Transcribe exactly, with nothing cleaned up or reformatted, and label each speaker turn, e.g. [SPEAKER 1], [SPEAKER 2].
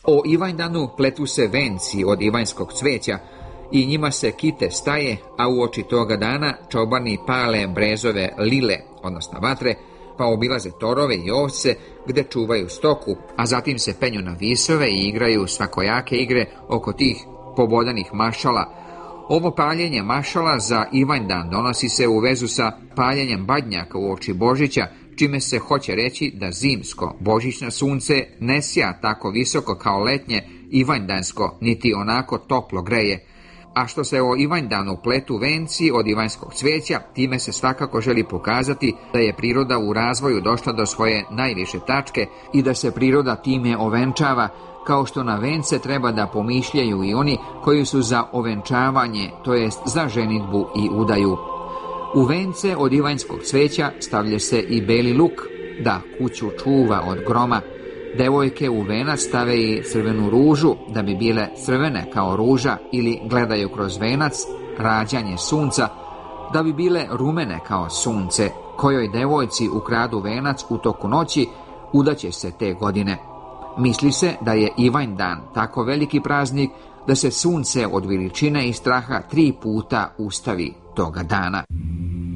[SPEAKER 1] O Ivanjdanu pletu se venci od ivanjskog cveća i njima se kite staje, a uoči toga dana čobani pale brezove lile, odnosno vatre, pa obilaze torove i ovce gde čuvaju stoku, a zatim se penju na visove i igraju svakojake igre oko tih pobodanih mašala. Ovo paljenje mašala za Ivanjdan donosi se u vezu sa paljenjem badnjaka uoči Božića, čime se hoće reći da zimsko božićno sunce ne sja tako visoko kao letnje ivanjdansko, niti onako toplo greje. A što se o Ivanjdanu pletu venci od ivanjskog cveća, time se svakako želi pokazati da je priroda u razvoju došla do svoje najviše tačke i da se priroda time ovenčava, kao što na vence treba da pomišljaju i oni koji su za ovenčavanje, to jest za ženidbu i udaju. U vence od ivanjskog cveća stavlja se i beli luk, da kuću čuva od groma. Devojke u venac stave i crvenu ružu, da bi bile crvene kao ruža, ili gledaju kroz venac, rađanje sunca, da bi bile rumene kao sunce, kojoj devojci ukradu venac u toku noći, udaće se te godine. Misli se da je Ivanjdan tako veliki praznik da se sunce od veličine i straha tri puta ustavi toga dana.